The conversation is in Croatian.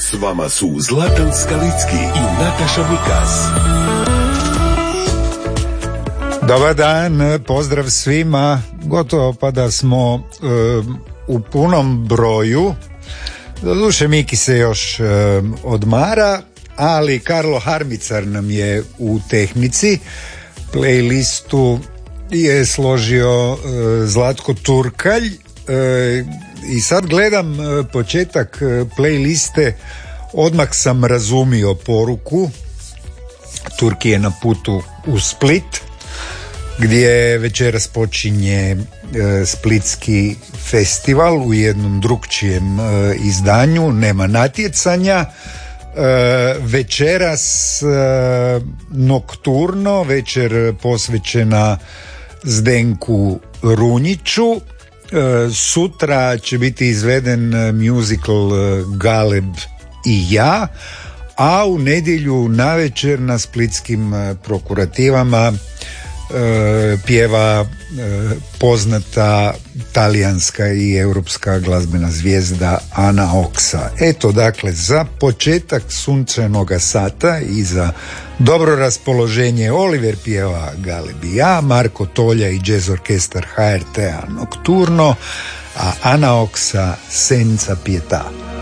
S vama su Zlatan Skalicki i Nataša Mikas. Dobar dan, pozdrav svima. Gotovo pa da smo u punom broju. Doduše Miki se još odmara, ali Karlo Harmicar nam je u tehnici. Playlistu je složio Zlatko Turkalj. I sad gledam početak playliste, odmah sam razumio poruku. Turki je na putu u Split, gdje večeras počinje Splitski festival u jednom drukčijem izdanju, nema natjecanja. Večeras nokturno, večer posvećena Zdenku Runjiću. Sutra će biti izveden musical Galeb i ja, a u nedjelju navečer na splitskim prokurativama pjeva poznata talijanska i europska glazbena zvijezda Ana Oksa. Eto, dakle, za početak sunčanoga sata i za dobro raspoloženje Oliver pjeva Galeb i ja, Marko Tolja i jazz orkestar HRT-a Nokturno, a Ana Oksa Senza pietà.